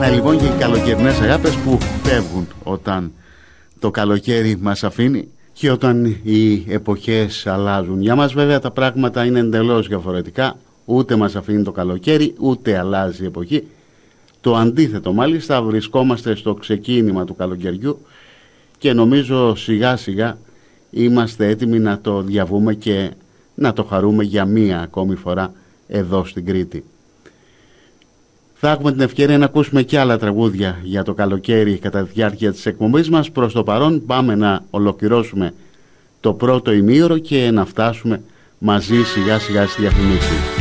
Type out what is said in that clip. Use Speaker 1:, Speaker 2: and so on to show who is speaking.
Speaker 1: Να λοιπόν και οι καλοκαιρινές αγάπες που φεύγουν όταν το καλοκαίρι μας αφήνει και όταν οι εποχές αλλάζουν. Για μας βέβαια τα πράγματα είναι εντελώς διαφορετικά. Ούτε μας αφήνει το καλοκαίρι, ούτε αλλάζει η εποχή. Το αντίθετο μάλιστα, βρισκόμαστε στο ξεκίνημα του καλοκαιριού και νομίζω σιγά σιγά είμαστε έτοιμοι να το διαβούμε και να το χαρούμε για μία ακόμη φορά εδώ στην Κρήτη. Θα έχουμε την ευκαιρία να ακούσουμε και άλλα τραγούδια για το καλοκαίρι κατά τη διάρκεια της εκπομπής μας. Προς το παρόν πάμε να ολοκληρώσουμε το πρώτο ημίωρο και να φτάσουμε μαζί σιγά σιγά στις διαφημίσεις.